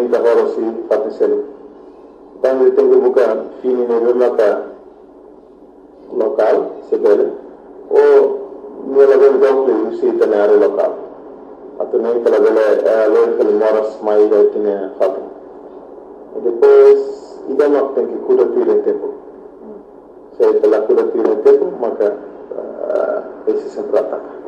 ta horo si fatti sel tangi tengo buka fini ne remata local sebele o ne la ben doble si tenere local atene kala bele lo fel moras mai da tine fatto e depois ida no tem que cura tudo tempo se pela cura tudo tempo maka esse sempre ataca